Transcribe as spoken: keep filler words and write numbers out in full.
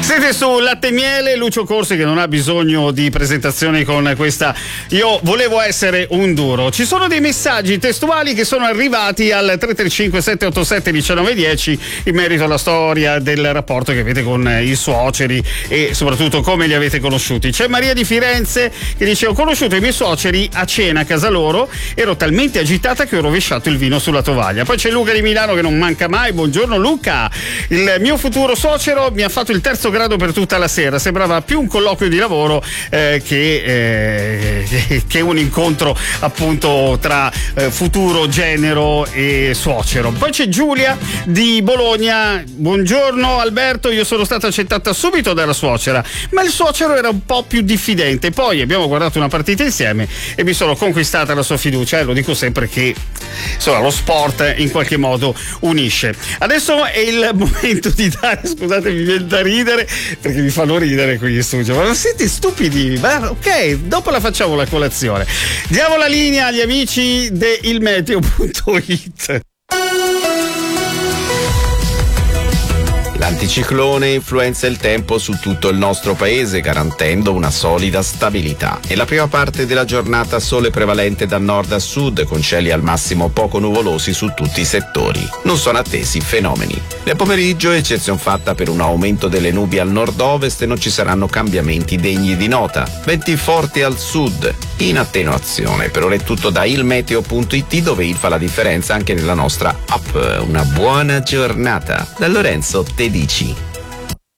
Siete su Latte e Miele, Lucio Corsi che non ha bisogno di presentazioni con questa "io volevo essere un duro". Ci sono dei messaggi testuali che sono arrivati al tre tre cinque sette otto sette uno nove uno zero in merito alla storia del rapporto che avete con i suoceri e soprattutto come li avete conosciuti. C'è Maria di Firenze che dice: ho conosciuto i miei suoceri a cena a casa loro, ero talmente agitata che ho rovesciato il vino sulla tovaglia. Poi c'è Luca di Milano che non manca mai. Buongiorno Luca, il mio futuro suocero mi ha fatto il terzo grado per tutta la sera, sembrava più un colloquio di lavoro eh, che, eh, che un incontro appunto tra eh, futuro genero e suocero. Poi c'è Giulia di Bologna: buongiorno Alberto, io sono stata accettata subito dalla suocera, ma il suocero era un po' più diffidente, poi abbiamo guardato una partita insieme e mi sono conquistata la sua fiducia, e lo dico sempre che insomma lo sport in qualche modo unisce. Adesso è il momento di dare, scusate mi viene da ridere perché mi fanno ridere qui in studio, ma siete stupidi? Ma ok, dopo la facciamo la colazione. Diamo la linea agli amici di ilmeteo punto it. L'anticiclone influenza il tempo su tutto il nostro paese, garantendo una solida stabilità. Nella prima parte della giornata sole prevalente da nord a sud, con cieli al massimo poco nuvolosi su tutti i settori. Non sono attesi fenomeni. Nel pomeriggio, eccezion fatta per un aumento delle nubi al nord-ovest, e non ci saranno cambiamenti degni di nota. Venti forti al sud, in attenuazione. Per ora è tutto da ilmeteo punto it, dove il fa la differenza anche nella nostra app. Una buona giornata. Da Lorenzo Tedici.